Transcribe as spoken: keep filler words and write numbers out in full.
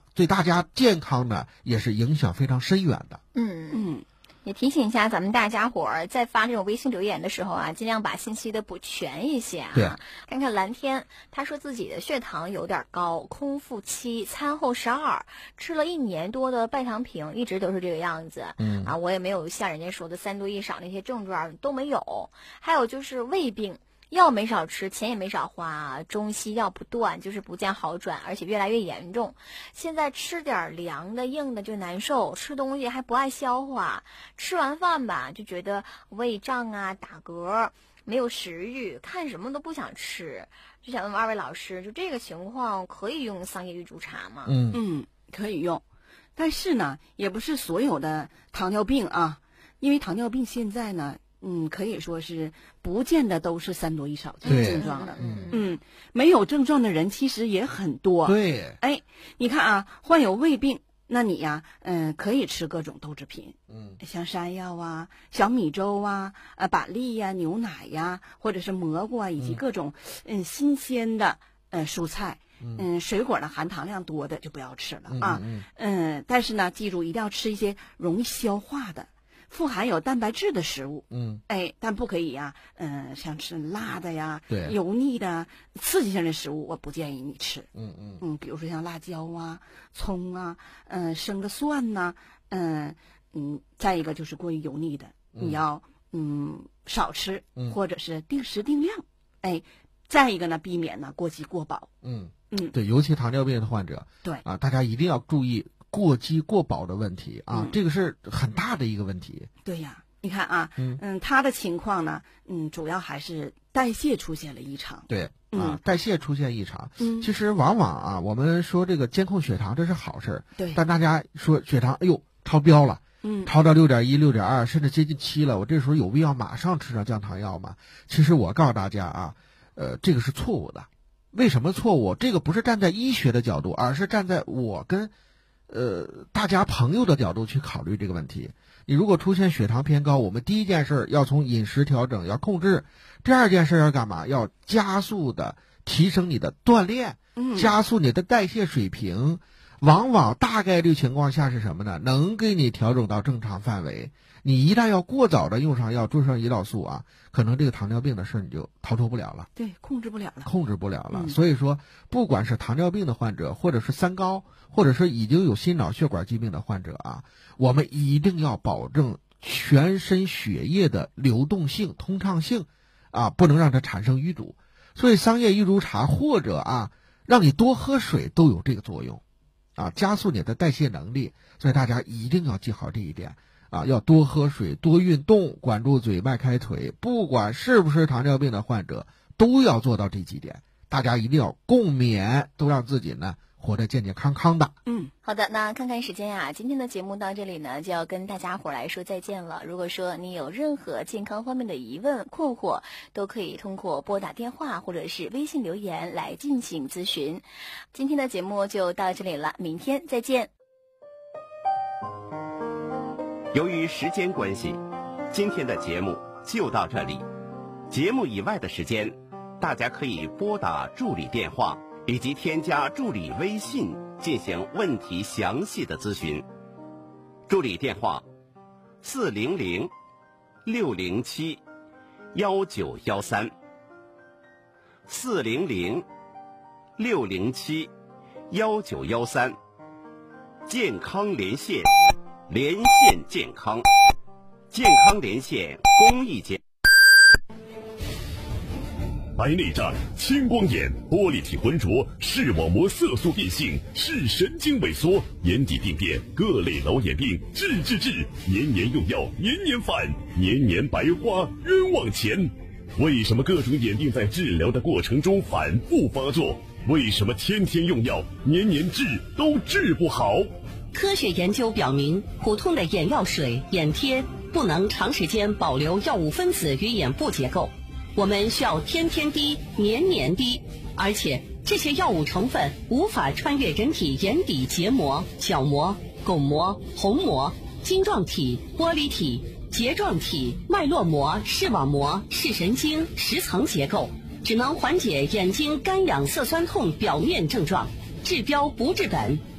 对大家健康呢也是影响非常深远的。 嗯嗯。也提醒一下咱们大家伙儿，在发这种微信留言的时候啊，尽量把信息的补全一些啊。 对， 看看蓝天，他说自己的血糖有点高，空腹七，餐后十二，吃了一年多的半糖平，一直都是这个样子。 嗯啊，我也没有像人家说的三多一少那些症状都没有。还有就是胃病。药没少吃，钱也没少花，中西药不断，就是不见好转，而且越来越严重。现在吃点凉的硬的就难受，吃东西还不爱消化，吃完饭吧就觉得胃胀啊，打嗝，没有食欲，看什么都不想吃。就想问问二位老师，就这个情况可以用桑叶玉竹茶吗？ 嗯嗯，可以用，但是呢，也不是所有的糖尿病啊，因为糖尿病现在呢。嗯，可以说是不见得都是三多一少这个症状的。 嗯嗯，没有症状的人其实也很多。 对， 哎，你看啊，患有胃病，那你呀，嗯，可以吃各种豆制品， 嗯， 像山药啊、小米粥啊、啊板栗呀、牛奶呀，或者是蘑菇啊，以及各种嗯新鲜的呃蔬菜。嗯，水果呢含糖量多的就不要吃了啊。 嗯, 嗯，但是呢，记住一定要吃一些容易消化的。富含有蛋白质的食物， 嗯， 哎，但不可以呀，嗯，像吃辣的呀， 对， 油腻的、刺激性的食物，我不建议你吃。 嗯嗯嗯，比如说像辣椒啊、葱啊，嗯，生的蒜呐、啊，嗯嗯，再一个就是过于油腻的， 嗯、 你要嗯少吃， 嗯， 或者是定时定量，哎，再一个呢，避免呢过饥过饱。 嗯嗯， 对，尤其糖尿病的患者， 对啊，大家一定要注意。过饥过饱的问题啊、 嗯， 这个是很大的一个问题。 对呀，你看啊， 嗯嗯，他的情况呢，嗯，主要还是代谢出现了异常。 对啊、 嗯， 代谢出现异常。 嗯， 其实往往啊，我们说这个监控血糖这是好事， 对， 但大家说血糖，哎呦，超标了， 嗯， 超到六点一、六点二，甚至接近七了，我这时候有必要马上吃上降糖药吗？其实我告诉大家啊，呃，这个是错误的。为什么错误？这个不是站在医学的角度，而是站在我跟。呃，大家朋友的角度去考虑这个问题。你如果出现血糖偏高，我们第一件事要从饮食调整，要控制；第二件事要干嘛？要加速的提升你的锻炼，加速你的代谢水平。往往大概率情况下是什么呢？能给你调整到正常范围。你一旦要过早的用上药，注射胰岛素啊，可能这个糖尿病的事你就逃脱不了了。 对，控制不了了， 控制不了了。 嗯、 所以说，不管是糖尿病的患者，或者是三高，或者是已经有心脑血管疾病的患者啊，我们一定要保证全身血液的流动性、通畅性，啊，不能让它产生淤堵。所以，桑叶玉竹茶或者啊，让你多喝水都有这个作用，啊，加速你的代谢能力。所以大家一定要记好这一点。啊，要多喝水，多运动，管住嘴，迈开腿。不管是不是糖尿病的患者，都要做到这几点。大家一定要共勉，都让自己呢活得健健康康的。 嗯，好的，那看看时间啊，今天的节目到这里呢，就要跟大家伙来说再见了。如果说你有任何健康方面的疑问、困惑，都可以通过拨打电话或者是微信留言来进行咨询。今天的节目就到这里了，明天再见。 由于时间关系，今天的节目就到这里。节目以外的时间，大家可以拨打助理电话以及添加助理微信进行问题详细的咨询。助理电话：四零零六零七幺九幺三。四零零六零七幺九幺三。健康连线。连线健康，健康连线公益节。 白内障、青光眼、玻璃体浑浊、视网膜色素变性、视神经萎缩、眼底病变、各类老眼病，治治治！年年用药，年年犯，年年白花，冤枉钱。为什么各种眼病在治疗的过程中反复发作？为什么天天用药，年年治都治不好？ 科学研究表明，普通的眼药水、眼贴不能长时间保留药物分子与眼部结构，我们需要天天滴、年年滴，而且这些药物成分无法穿越人体眼底结膜、角膜、巩膜、虹膜、晶状体、玻璃体、睫状体、脉络膜、视网膜、视神经十层结构，只能缓解眼睛干痒涩酸痛表面症状，治标不治本。